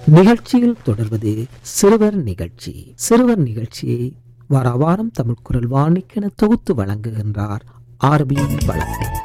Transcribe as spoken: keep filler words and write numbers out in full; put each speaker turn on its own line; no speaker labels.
நிகழ்ச்சியில் தொடர்வது சிறுவர் நிகழ்ச்சி. சிறுவர் நிகழ்ச்சியை வார வாரம் தமிழ் குரல் வாணிக்கென தொகுத்து வழங்குகின்றார் ஆர் பி வளர்த்தி.